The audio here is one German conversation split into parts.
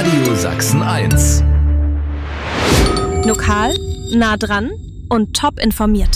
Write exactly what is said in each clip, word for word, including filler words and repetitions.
Radio Sachsen eins. Lokal, nah dran und top informiert.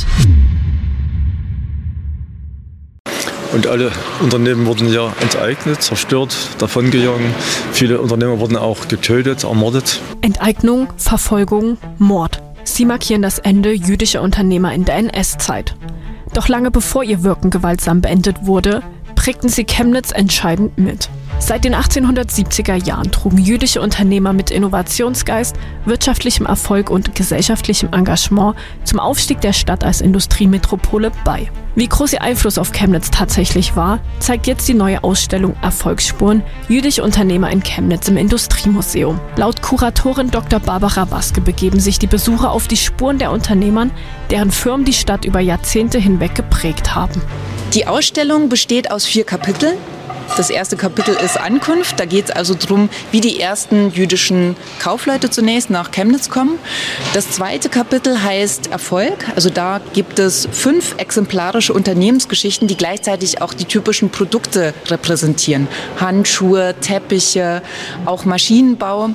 Und alle Unternehmen wurden ja enteignet, zerstört, davongegangen. Viele Unternehmer wurden auch getötet, ermordet. Enteignung, Verfolgung, Mord. Sie markieren das Ende jüdischer Unternehmer in der N S-Zeit. Doch lange bevor ihr Wirken gewaltsam beendet wurde, prägten sie Chemnitz entscheidend mit. Seit den achtzehnhundertsiebziger Jahren trugen jüdische Unternehmer mit Innovationsgeist, wirtschaftlichem Erfolg und gesellschaftlichem Engagement zum Aufstieg der Stadt als Industriemetropole bei. Wie groß ihr Einfluss auf Chemnitz tatsächlich war, zeigt jetzt die neue Ausstellung Erfolgsspuren – Jüdische Unternehmer in Chemnitz im Industriemuseum. Laut Kuratorin Doktor Barbara Waske begeben sich die Besucher auf die Spuren der Unternehmern, deren Firmen die Stadt über Jahrzehnte hinweg geprägt haben. Die Ausstellung besteht aus vier Kapiteln. Das erste Kapitel ist Ankunft. Da geht es also darum, wie die ersten jüdischen Kaufleute zunächst nach Chemnitz kommen. Das zweite Kapitel heißt Erfolg. Also da gibt es fünf exemplarische Unternehmensgeschichten, die gleichzeitig auch die typischen Produkte repräsentieren. Handschuhe, Teppiche, auch Maschinenbau.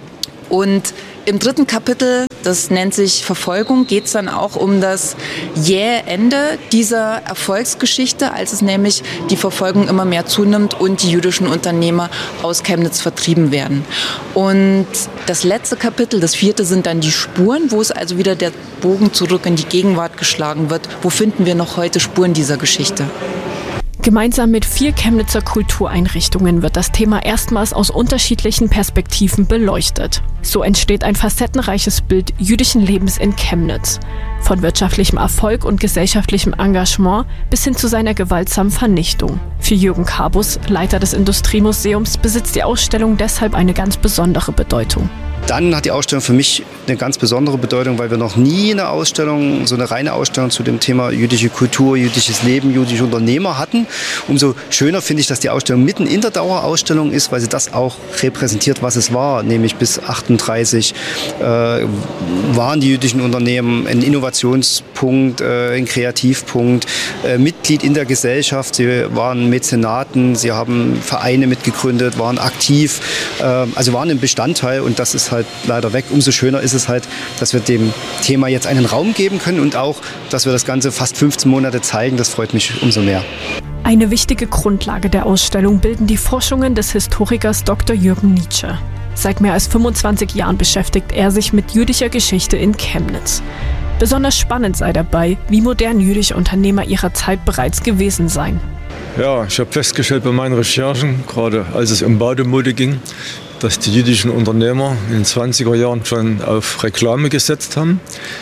Und im dritten Kapitel, das nennt sich Verfolgung, geht es dann auch um das jähe Ende dieser Erfolgsgeschichte, als es nämlich die Verfolgung immer mehr zunimmt und die jüdischen Unternehmer aus Chemnitz vertrieben werden. Und das letzte Kapitel, das vierte, sind dann die Spuren, wo es also wieder der Bogen zurück in die Gegenwart geschlagen wird. Wo finden wir noch heute Spuren dieser Geschichte? Gemeinsam mit vier Chemnitzer Kultureinrichtungen wird das Thema erstmals aus unterschiedlichen Perspektiven beleuchtet. So entsteht ein facettenreiches Bild jüdischen Lebens in Chemnitz. Von wirtschaftlichem Erfolg und gesellschaftlichem Engagement bis hin zu seiner gewaltsamen Vernichtung. Für Jürgen Karbus, Leiter des Industriemuseums, besitzt die Ausstellung deshalb eine ganz besondere Bedeutung. Dann hat die Ausstellung für mich eine ganz besondere Bedeutung, weil wir noch nie eine Ausstellung, so eine reine Ausstellung zu dem Thema jüdische Kultur, jüdisches Leben, jüdische Unternehmer hatten. Umso schöner finde ich, dass die Ausstellung mitten in der Dauerausstellung ist, weil sie das auch repräsentiert, was es war. Nämlich bis achtunddreißig äh, waren die jüdischen Unternehmen ein Innovationspunkt, äh, ein Kreativpunkt, äh, Mitglied in der Gesellschaft. Sie waren Mäzenaten, sie haben Vereine mitgegründet, waren aktiv, äh, also waren ein Bestandteil, und das ist halt leider weg. Umso schöner ist es halt, dass wir dem Thema jetzt einen Raum geben können und auch, dass wir das Ganze fast fünfzehn Monate zeigen. Das freut mich umso mehr. Eine wichtige Grundlage der Ausstellung bilden die Forschungen des Historikers Doktor Jürgen Nietzsche. Seit mehr als fünfundzwanzig Jahren beschäftigt er sich mit jüdischer Geschichte in Chemnitz. Besonders spannend sei dabei, wie modern jüdische Unternehmer ihrer Zeit bereits gewesen seien. Ja, ich habe festgestellt bei meinen Recherchen, gerade als es um Bademode ging, dass die jüdischen Unternehmer in den zwanziger Jahren schon auf Reklame gesetzt haben.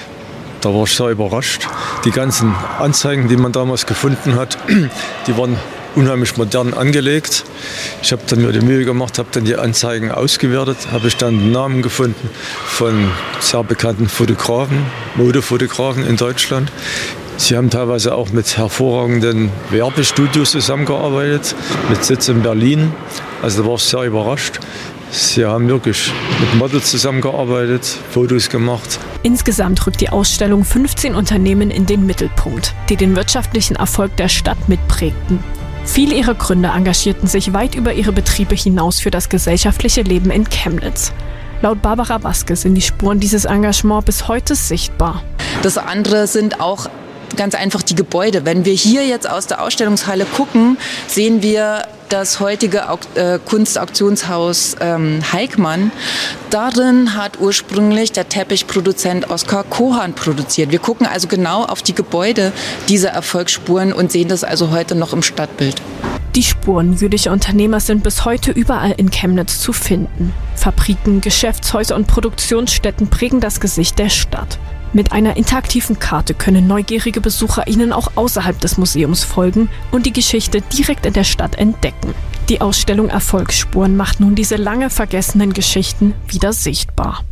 Da war ich sehr überrascht. Die ganzen Anzeigen, die man damals gefunden hat, die waren unheimlich modern angelegt. Ich habe dann mir die Mühe gemacht, habe dann die Anzeigen ausgewertet, habe ich dann den Namen gefunden von sehr bekannten Fotografen, Modefotografen in Deutschland. Sie haben teilweise auch mit hervorragenden Werbestudios zusammengearbeitet, mit Sitz in Berlin. Also da war ich sehr überrascht. Sie haben wirklich mit Models zusammengearbeitet, Fotos gemacht. Insgesamt rückt die Ausstellung fünfzehn Unternehmen in den Mittelpunkt, die den wirtschaftlichen Erfolg der Stadt mitprägten. Viele ihrer Gründer engagierten sich weit über ihre Betriebe hinaus für das gesellschaftliche Leben in Chemnitz. Laut Barbara Waske sind die Spuren dieses Engagements bis heute sichtbar. Das andere sind auch ganz einfach die Gebäude. Wenn wir hier jetzt aus der Ausstellungshalle gucken, sehen wir das heutige äh, Kunstauktionshaus ähm, Heikmann. Darin hat ursprünglich der Teppichproduzent Oskar Kohan produziert. Wir gucken also genau auf die Gebäude dieser Erfolgsspuren und sehen das also heute noch im Stadtbild. Die Spuren jüdischer Unternehmer sind bis heute überall in Chemnitz zu finden. Fabriken, Geschäftshäuser und Produktionsstätten prägen das Gesicht der Stadt. Mit einer interaktiven Karte können neugierige Besucher ihnen auch außerhalb des Museums folgen und die Geschichte direkt in der Stadt entdecken. Die Ausstellung Erfolgsspuren macht nun diese lange vergessenen Geschichten wieder sichtbar.